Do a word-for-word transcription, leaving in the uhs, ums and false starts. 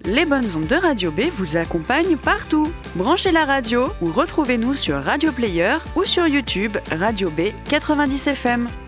Les bonnes ondes de Radio B vous accompagnent partout. Branchez la radio ou retrouvez-nous sur Radio Player ou sur YouTube Radio B quatre-vingt-dix F M.